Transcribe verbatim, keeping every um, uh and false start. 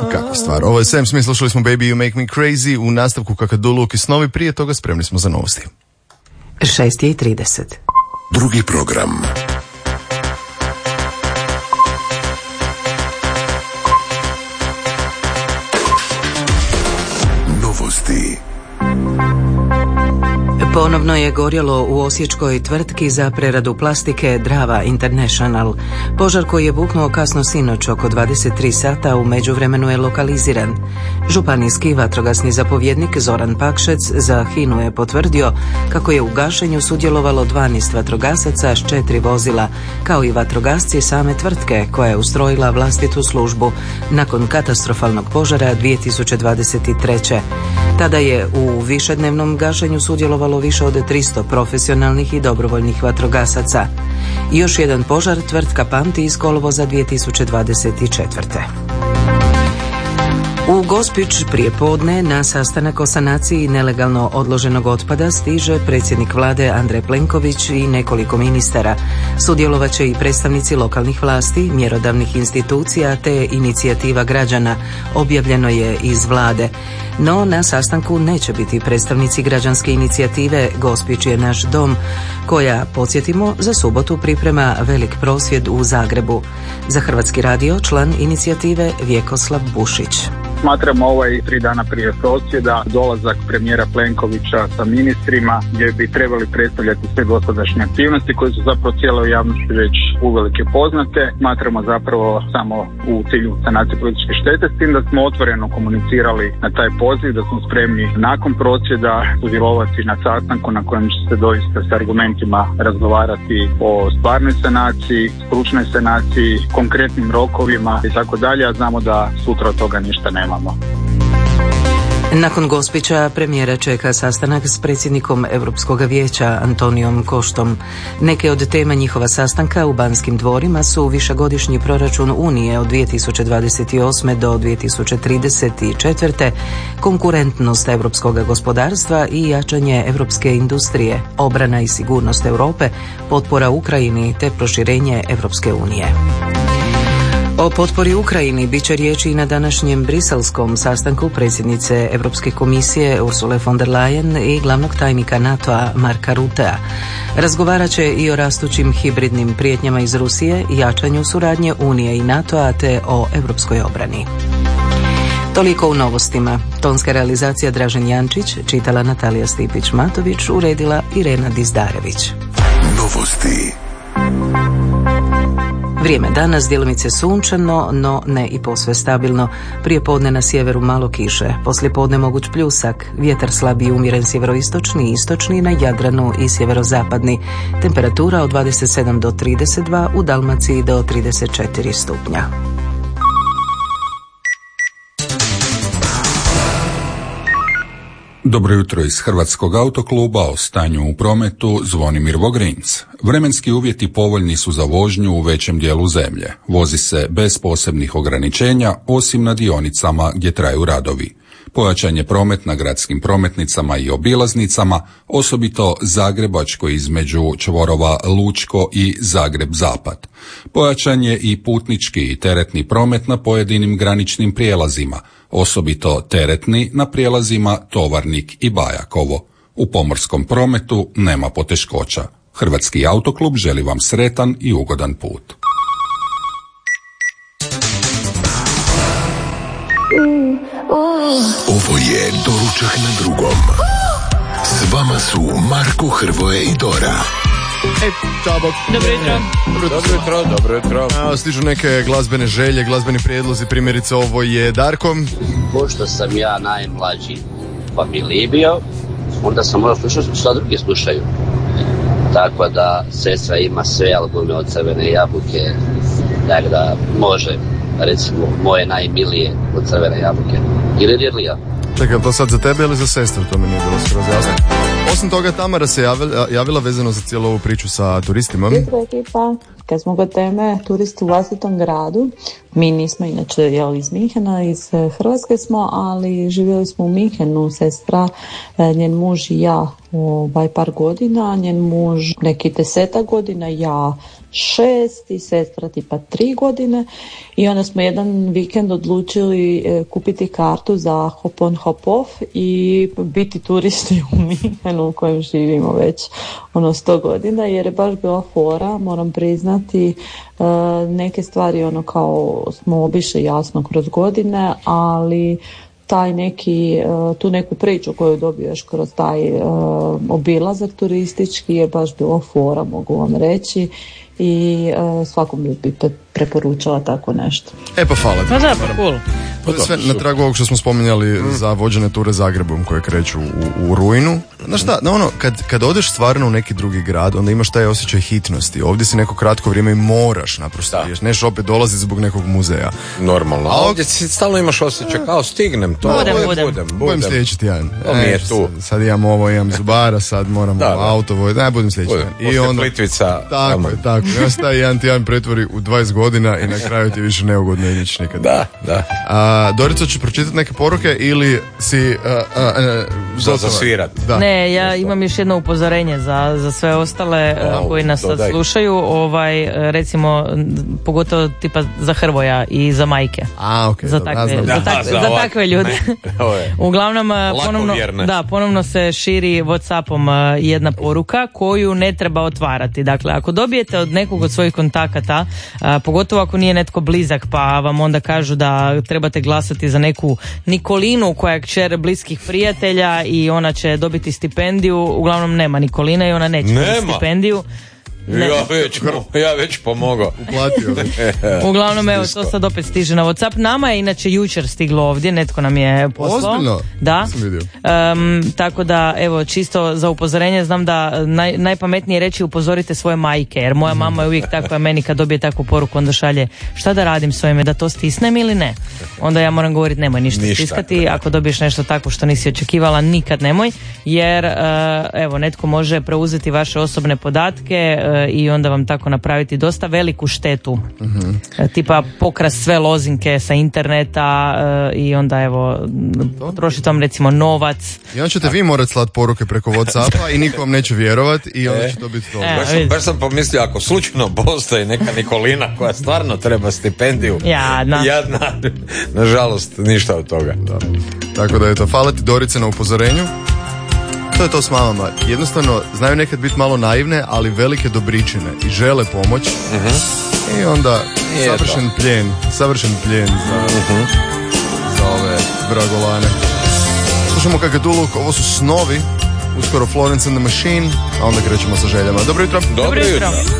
Kakva stvar. Ovo je Sam Smith, slušali smo Baby You Make Me Crazy, u nastavku Kakaduluk i snovi, prije toga spremni smo za novosti. šest i trideset. Drugi program. Novosti. Ponovno je gorjelo u osječkoj tvrtki za preradu plastike Drava International. Požar koji je buknuo kasno sinoć oko dvadeset tri sata u međuvremenu je lokaliziran. Županijski vatrogasni zapovjednik Zoran Pakšec za Hinu je potvrdio kako je u gašenju sudjelovalo dvanaest vatrogasaca s četiri vozila, kao i vatrogasci same tvrtke koja je ustrojila vlastitu službu nakon katastrofalnog požara dvije tisuće dvadeset treće. Tada je u višednevnom gašenju sudjelovalo više od tristo profesionalnih i dobrovoljnih vatrogasaca. Još jedan požar tvrtka pamti iz kolovoza dvije tisuće dvadeset četvrte. U Gospić prije podne na sastanak o sanaciji nelegalno odloženog otpada stiže predsjednik vlade Andrej Plenković i nekoliko ministara. Sudjelovat će i predstavnici lokalnih vlasti, mjerodavnih institucija te inicijativa građana, objavljeno je iz vlade. No na sastanku neće biti predstavnici građanske inicijative Gospić je naš dom, koja, podsjetimo, za subotu priprema velik prosvjed u Zagrebu. Za Hrvatski radio član inicijative Vjekoslav Bušić. Smatramo ovaj tri dana prije prosvjeda dolazak premijera Plenkovića sa ministrima gdje bi trebali predstavljati sve gospodarske aktivnosti koje su zapravo cijeloj javnosti već uvelike poznate. Smatramo zapravo samo u cilju sanacije političke štete, s tim da smo otvoreno komunicirali na taj poziv, da smo spremni nakon prosvjeda sudjelovati na sastanku na kojem će se doista s argumentima razgovarati o stvarnoj sanaciji, stručnoj sanaciji, konkretnim rokovima i tako dalje, a znamo da sutra od toga ništa nema. Nakon Gospića premijera čeka sastanak s predsjednikom Europskog vijeća Antonijom Koštom. Neke od tema njihova sastanka u Banskim dvorima su višegodišnji proračun Unije od dvije tisuće dvadeset osme do dvije tisuće trideset četvrte, konkurentnost europskog gospodarstva i jačanje europske industrije, obrana i sigurnost Europe, potpora Ukrajini te proširenje Europske unije. O potpori Ukrajini bit će riječi i na današnjem briselskom sastanku predsjednice Europske komisije Ursule von der Leyen i glavnog tajnika NATO-a Marka Rutea. Razgovarat će i o rastućim hibridnim prijetnjama iz Rusije, jačanju suradnje Unije i NATO-a te o europskoj obrani. Toliko u novostima. Tonska realizacija Dražen Jančić, čitala Natalija Stipić-Matović, uredila Irena Dizdarević. Novosti. Vrijeme danas djelomice sunčano, no ne i posve stabilno. Prije podne na sjeveru malo kiše, poslije podne moguć pljusak, vjetar slab i umjeren sjeveroistočni i istočni, na Jadranu i sjeverozapadni. Temperatura od dvadeset sedam do trideset dva, u Dalmaciji do trideset četiri stupnja. Dobro jutro iz Hrvatskog autokluba, o stanju u prometu Zvonimir Vogrinc. Vremenski uvjeti povoljni su za vožnju u većem dijelu zemlje. Vozi se bez posebnih ograničenja, osim na dionicama gdje traju radovi. Pojačan je promet na gradskim prometnicama i obilaznicama, osobito Zagrebačko između čvorova Lučko i Zagreb-Zapad. Pojačan je i putnički i teretni promet na pojedinim graničnim prijelazima, osobito teretni na prijelazima Tovarnik i Bajakovo. U pomorskom prometu nema poteškoća. Hrvatski autoklub želi vam sretan i ugodan put. Ovo je Doručak na drugom. S vama su Marko, Hrvoje i Dora. E, čao, bok. Dobro jutro. Dobro jutro, dobro jutro. A, stižu neke glazbene želje, glazbeni prijedlozi, primjerice ovo je Darko. Pošto sam ja najmlađi u familiji bio, onda sam morao slušati što drugi slušaju. Tako da sestra ima sve albume od Crvene jabuke, tako da može, recimo, moje najmilije od Crvene jabuke. Ili Rirlija. Čekaj, je to sad za tebe ili za sestru? To mi nije bilo skroz jasno. Osim toga, Tamara se javila, javila vezano za cijelu ovu priču sa turistima. Jutro ekipa, kad smo kod teme turisti u vlastitom gradu, mi nismo inače jel, iz Minhena, iz Hrvatske smo, ali živjeli smo u Minhenu, sestra, njen muž i ja ovaj par godina, njen muž neki desetak godina, ja šest i sestra tipa tri godine i onda smo jedan vikend odlučili e, kupiti kartu za hop on hop off i biti turisti u Minhenu u kojem živimo već ono sto godina, jer je baš bila fora, moram priznati. e, neke stvari ono kao smo obišli jasno kroz godine, ali taj neki, tu neku priču koju dobiješ kroz taj uh, obilazak turistički je baš bilo fora, mogu vam reći, i uh, svakom bi preporučala tako nešto. E pa hvala. Pa da, pa cool. To je sve na tragu ovog što smo spominjali mm. za vođene ture Zagrebom koje kreću u, u rujnu. Znaš šta, no ono, kad, kad odeš stvarno u neki drugi grad, onda imaš taj osjećaj hitnosti. Ovdje si neko kratko vrijeme i moraš naprosto. Jer neš opet dolaziti zbog nekog muzeja. Normalno. A ovdje si stalno imaš osjećaj kao stignem. To budem, budem, budem. budem, budem. Budem sljedeći tjedan. To mi je tu. Sad, sad imam ovo, imam zubara, sad moram da, da. auto vojiti. Ne, budem sljedeći tjedan. I onda Plitvica. Tako je, tako. I onda se taj jedan tjedan pretvori u dvadeset godina i na kraju ti više neugodno i nič nikad. Da, da. A, Dorica, ćeš pročitati neke poruke ili si a, a, a, za zasvirat? Da. Ne, ja imam još jedno upozorenje za, za sve ostale oh, koji nas sad slušaju, ovaj, recimo pogotovo tipa za Hrvoja i za majke. A, okay, za takve, da, za, tak, za, za takve ljude. Uglavnom ponovno, da, ponovno se širi WhatsAppom jedna poruka koju ne treba otvarati. Dakle, ako dobijete od nekog od svojih kontakata, a, pogotovo ako nije netko blizak, pa vam onda kažu da trebate glasati za neku Nikolinu koja je kćer bliskih prijatelja i ona će dobiti stipendiju, uglavnom nema Nikoline i ona neće dobiti stipendiju. Ne. Ja već, ja već pomogao. Uplatio. Uglavnom, evo, to sad opet stiže na WhatsApp. Nama je inače jučer stiglo ovdje, netko nam je poslao. Ozbiljno? Da. Um, tako da, evo, čisto za upozorenje, znam da naj, najpametnije je reći upozorite svoje majke, jer moja mama je uvijek takva, meni kad dobije takvu poruku, onda šalje šta da radim s ovime, da to stisnem ili ne. Onda ja moram govoriti nemoj ništa, ništa stiskati, ako dobiješ nešto tako što nisi očekivala, nikad nemoj, jer uh, evo, netko može preuzeti vaše osobne podatke i onda vam tako napraviti dosta veliku štetu. Mm-hmm. Tipa pokrast sve lozinke sa interneta i onda evo trošiti vam recimo novac. I onda ćete vi morati slati poruke preko WhatsAppa i niko vam neće vjerovati i onda će to biti to. E, baš, sam, baš sam pomislio ako slučajno postoji neka Nikolina koja stvarno treba stipendiju. Jadna. Jadna. Nažalost, ništa od toga. Da. Tako da je to. Hvala ti Dorice na upozorenju. To je to s mamama. Jednostavno, znaju nekad biti malo naivne, ali velike dobričine i žele pomoć. Uh-huh. I onda I savršen to. plijen, savršen plijen za, uh-huh. za ove vragolane. Slušamo Kakaduluk, ovo su snovi, uskoro Florence and the Machine, a onda krećemo sa željama. Dobro jutro. Dobro jutro.